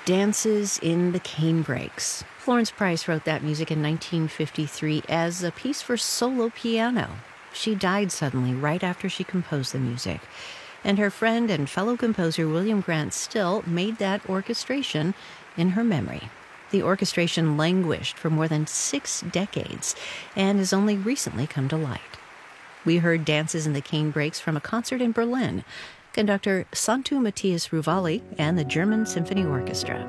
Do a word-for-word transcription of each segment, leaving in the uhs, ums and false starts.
Dances in the Canebrakes. Florence Price wrote that music in nineteen fifty-three as a piece for solo piano. She died suddenly right after she composed the music. And her friend and fellow composer William Grant Still made that orchestration in her memory. The orchestration languished for more than six decades and has only recently come to light. We heard Dances in the Canebrakes from a concert in Berlin. Conductor Santu Matthias Ruvali and the German Symphony Orchestra.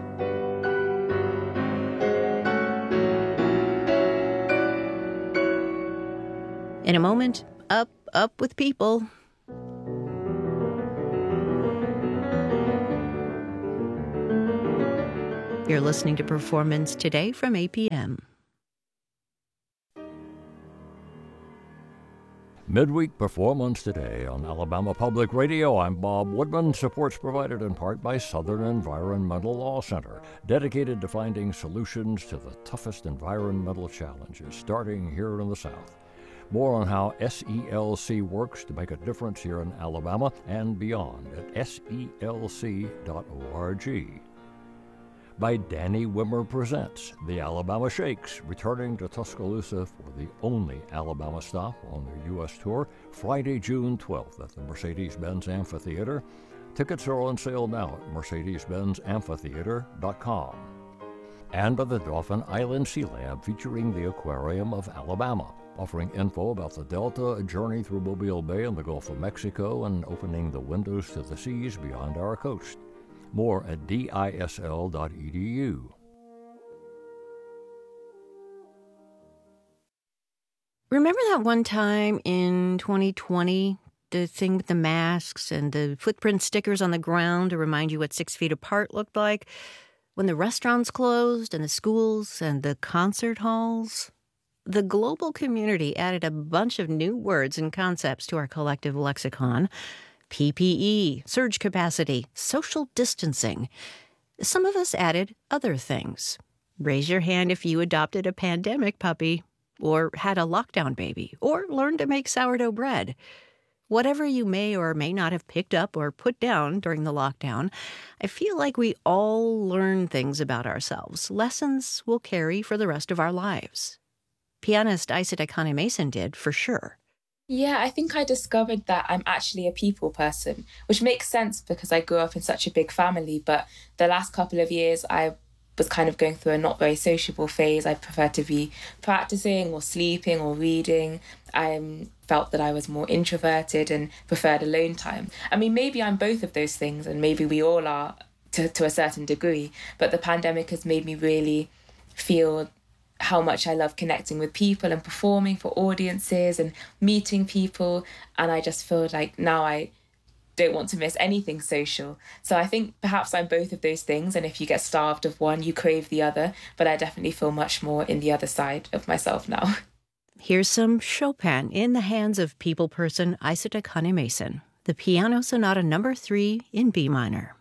In a moment, up, up with people. You're listening to Performance Today from A P M. Midweek Performance Today on Alabama Public Radio. I'm Bob Woodman. Support's provided in part by Southern Environmental Law Center, dedicated to finding solutions to the toughest environmental challenges, starting here in the South. More on how S E L C works to make a difference here in Alabama and beyond at S E L C dot org. By Danny Wimmer Presents The Alabama Shakes, returning to Tuscaloosa for the only Alabama stop on their U S tour, Friday, June twelfth at the Mercedes-Benz Amphitheater. Tickets are on sale now at mercedes benz amphitheater dot com. And by the Dauphin Island Sea Lab, featuring the Aquarium of Alabama, offering info about the Delta, a journey through Mobile Bay and the Gulf of Mexico, and opening the windows to the seas beyond our coast. More at D I S L dot E D U. Remember that one time in twenty twenty, the thing with the masks and the footprint stickers on the ground to remind you what six feet apart looked like? When the restaurants closed and the schools and the concert halls? The global community added a bunch of new words and concepts to our collective lexicon. P P E, surge capacity, social distancing. Some of us added other things. Raise your hand if you adopted a pandemic puppy, or had a lockdown baby, or learned to make sourdough bread. Whatever you may or may not have picked up or put down during the lockdown, I feel like we all learn things about ourselves, lessons we'll carry for the rest of our lives. Pianist Isata Kane-Mason did, for sure. Yeah, I think I discovered that I'm actually a people person, which makes sense because I grew up in such a big family. But the last couple of years, I was kind of going through a not very sociable phase. I preferred to be practicing or sleeping or reading. I felt that I was more introverted and preferred alone time. I mean, maybe I'm both of those things, and maybe we all are to, to a certain degree. But the pandemic has made me really feel how much I love connecting with people and performing for audiences and meeting people. And I just feel like now I don't want to miss anything social. So I think perhaps I'm both of those things. And if you get starved of one, you crave the other. But I definitely feel much more in the other side of myself now. Here's some Chopin in the hands of people person Isata Kane-Mason, the Piano Sonata number three in B minor.